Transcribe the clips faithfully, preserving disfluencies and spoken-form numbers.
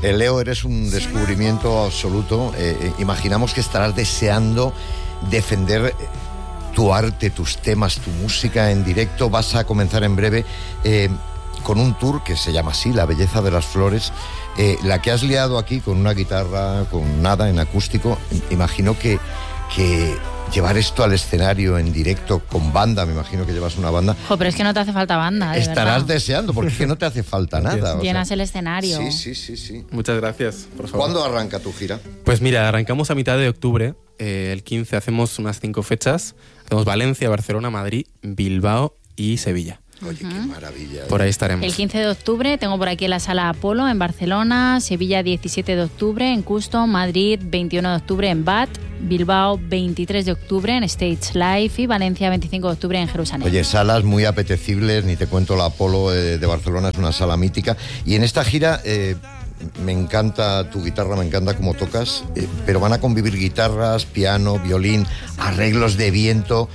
Eh, Leo, eres un descubrimiento absoluto. Eh, eh, imaginamos que estarás deseando defender tu arte, tus temas, tu música en directo. Vas a comenzar en breve eh, con un tour que se llama así, La Belleza de las Flores. Eh, la que has liado aquí con una guitarra, con nada, en acústico. Imagino que, que llevar esto al escenario en directo con banda, me imagino que llevas una banda. Jo, pero es que no te hace falta banda, de Estarás verdad. deseando, porque es que no te hace falta nada. Llenas o sea, el escenario. Sí, sí, sí, sí. Muchas gracias, por favor. ¿Cuándo arranca tu gira? Pues mira, arrancamos a mitad de octubre. Eh, el quince hacemos unas cinco fechas. Hacemos Valencia, Barcelona, Madrid, Bilbao y Sevilla. Oye, uh-huh. Qué maravilla. Por ahí estaremos. El quince de octubre tengo por aquí la Sala Apolo en Barcelona, Sevilla diecisiete de octubre en Custom, Madrid veintiuno de octubre en B A T, Bilbao veintitrés de octubre en Stage Live y Valencia veinticinco de octubre en Jerusalén. Oye, salas muy apetecibles, ni te cuento la Apolo eh, de Barcelona, es una sala mítica. Y en esta gira eh, me encanta tu guitarra, me encanta cómo tocas, eh, pero van a convivir guitarras, piano, violín, arreglos de viento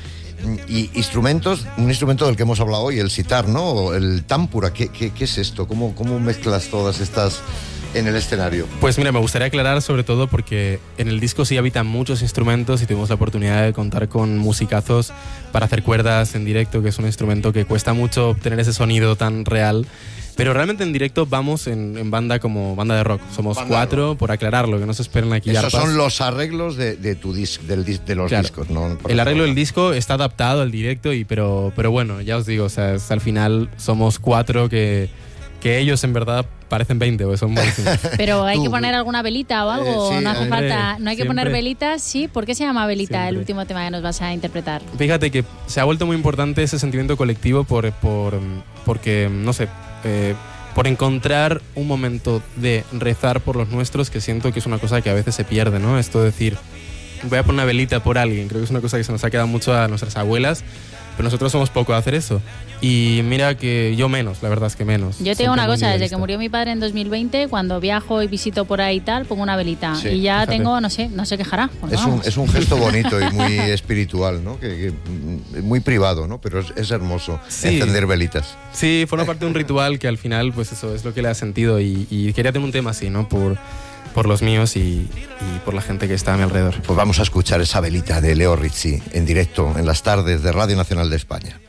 y instrumentos, un instrumento del que hemos hablado hoy, el sitar, ¿no? O el támpura. ¿Qué, qué, qué es esto? ¿Cómo, ¿Cómo mezclas todas estas en el escenario? Pues mira, me gustaría aclarar sobre todo porque en el disco sí habitan muchos instrumentos y tuvimos la oportunidad de contar con musicazos para hacer cuerdas en directo, que es un instrumento que cuesta mucho obtener ese sonido tan real. Pero realmente en directo vamos en, en banda como banda de rock. Somos banda cuatro, rock. Por aclararlo, que no se esperen aquí Esos arpas. son los arreglos de, de, tu dis, del dis, de los claro. discos, ¿no? Por el arreglo del disco está adaptado al directo, y pero, pero bueno, ya os digo, o sea, es, al final somos cuatro que, que ellos en verdad parecen veinte, pues son buenísimos. Pero hay que poner alguna velita o algo, eh, sí, no hace hombre, falta, no hay que siempre. poner velitas, sí. ¿Por qué se llama velita siempre. El último tema que nos vas a interpretar? Fíjate que se ha vuelto muy importante ese sentimiento colectivo por, por porque, no sé, eh, por encontrar un momento de rezar por los nuestros, que siento que es una cosa que a veces se pierde, ¿no? Esto de decir, voy a poner una velita por alguien, creo que es una cosa que se nos ha quedado mucho a nuestras abuelas, pero nosotros somos poco de hacer eso. Y mira que yo menos, la verdad es que menos. Yo te digo una cosa, desde que murió mi padre en dos mil veinte, cuando viajo y visito por ahí y tal, pongo una velita. Sí, y ya fíjate. tengo, no sé, no sé qué hará. Pues es, un, es un gesto bonito y muy espiritual, ¿no? Que, que, muy privado, ¿no? Pero es, es hermoso sí. encender velitas. Sí, forma parte de un ritual que al final, pues eso es lo que le ha sentido. Y, y quería tener un tema así, ¿no? Por, por los míos y, y por la gente que está a mi alrededor. Pues vamos a escuchar esa velita de Leo Rizzi en directo en las tardes de Radio Nacional de España.